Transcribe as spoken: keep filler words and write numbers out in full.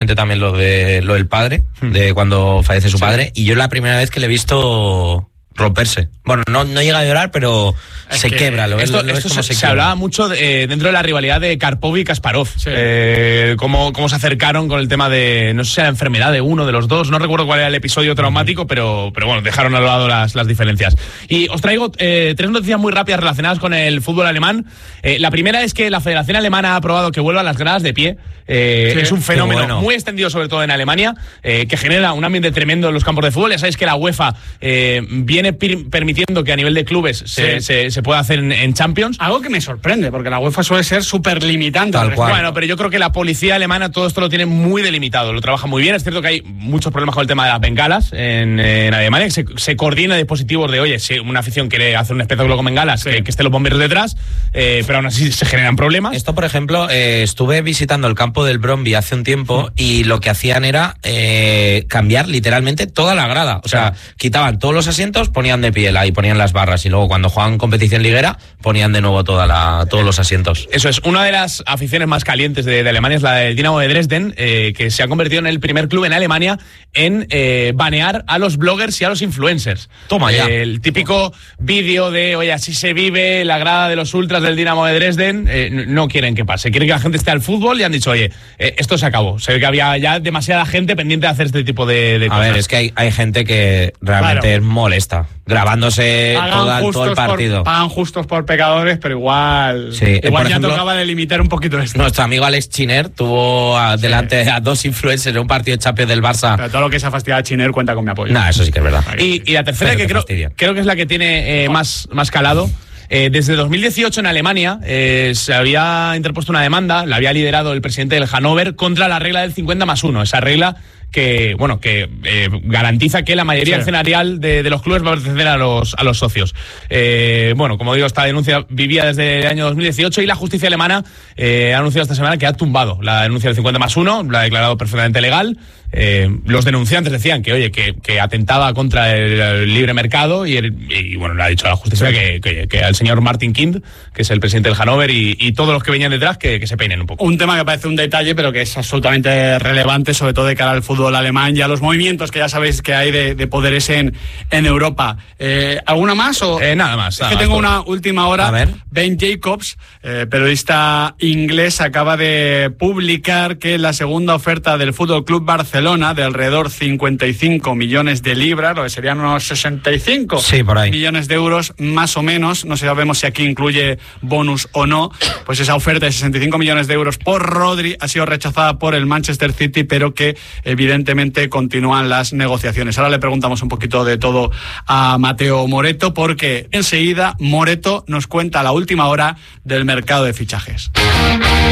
recientemente también lo de lo del padre, de cuando fallece su sí. padre, y yo es la primera vez que le he visto romperse. Bueno, no, no llega a llorar, pero es se quebra. Lo esto, ves, lo esto ves se, se, se hablaba mucho de, eh, dentro de la rivalidad de Karpov y Kasparov. Sí. Eh, cómo, cómo se acercaron con el tema de, no sé si era la enfermedad de uno de los dos, no recuerdo cuál era el episodio traumático, uh-huh. pero, pero bueno, dejaron al lado las, las diferencias. Y os traigo eh, tres noticias muy rápidas relacionadas con el fútbol alemán. Eh, la primera es que la Federación Alemana ha aprobado que vuelvan las gradas de pie. Eh, sí, es un fenómeno bueno. muy extendido, sobre todo en Alemania, eh, que genera un ambiente tremendo en los campos de fútbol. Ya sabéis que la UEFA eh, viene pir- permitiendo que a nivel de clubes se, sí. se, se pueda hacer en, en Champions. Algo que me sorprende, porque la UEFA suele ser súper limitante. Tal cual. Bueno, pero yo creo que la policía alemana todo esto lo tiene muy delimitado, lo trabaja muy bien. Es cierto que hay muchos problemas con el tema de las bengalas en, en Alemania, que se, se coordina dispositivos de, oye, si una afición quiere hacer un espectáculo con bengalas, sí. que, que estén los bomberos detrás, eh, pero aún así se generan problemas. Esto, por ejemplo, eh, estuve visitando el campo del Brøndby hace un tiempo y lo que hacían era eh, cambiar literalmente toda la grada. O sea, sí. quitaban todos los asientos, ponían de piel ahí, ponían las barras y luego cuando jugaban competición liguera ponían de nuevo toda la, todos los asientos. Eso es, una de las aficiones más calientes de, de Alemania es la del Dinamo de Dresden, eh, que se ha convertido en el primer club en Alemania en eh, banear a los bloggers y a los influencers. Toma ya. Eh, el típico vídeo de, oye, así se vive la grada de los ultras del Dinamo de Dresden, eh, no quieren que pase, quieren que la gente esté al fútbol y han dicho, oye, eh, esto se acabó. Se ve que había ya demasiada gente pendiente de hacer este tipo de, de a cosas. A ver, es que hay, hay gente que realmente claro. es molesta, grabándose toda, todo el partido. Por, pagan justos por pecadores, pero igual, sí. igual ya ejemplo, tocaba delimitar un poquito esto. Nuestro amigo Alex Chiner tuvo a, sí. delante a dos influencers en un partido de Champions del Barça. Pero todo lo que se ha fastidiado a Chiner cuenta con mi apoyo. No, eso sí que es verdad. Y, y la tercera, pero que creo, creo que es la que tiene eh, más, más calado. Eh, desde dos mil dieciocho en Alemania eh, se había interpuesto una demanda, la había liderado el presidente del Hannover, contra la regla del cincuenta más uno, esa regla que bueno que eh, garantiza que la mayoría sí. accionarial de, de los clubes va a pertenecer a los, a los socios. Eh, bueno, como digo, esta denuncia vivía desde el año dos mil dieciocho y la justicia alemana eh, ha anunciado esta semana que ha tumbado la denuncia del cincuenta más uno, la ha declarado perfectamente legal. Eh, los denunciantes decían que, oye, que, que atentaba contra el, el libre mercado y, el, y bueno, le ha dicho a la justicia sí. que, que, que al señor Martin Kind, que es el presidente del Hannover, y, y todos los que venían detrás, que, que se peinen un poco. Un tema que parece un detalle, pero que es absolutamente relevante, sobre todo de cara al fútbol alemán y a los movimientos que ya sabéis que hay de, de poderes en, en Europa. Eh, ¿Alguna más? O? Eh, nada más. Es nada que más tengo todo. Una última hora. A ver. Ben Jacobs, eh, periodista inglés, acaba de publicar que la segunda oferta del Fútbol Club Barcelona de alrededor cincuenta y cinco millones de libras, lo que serían unos sesenta y cinco sí, por ahí. millones de euros, más o menos, no sabemos si aquí incluye bonus o no, pues esa oferta de sesenta y cinco millones de euros por Rodri ha sido rechazada por el Manchester City, pero que evidentemente continúan las negociaciones. Ahora le preguntamos un poquito de todo a Mateo Moreto, porque enseguida Moreto nos cuenta la última hora del mercado de fichajes.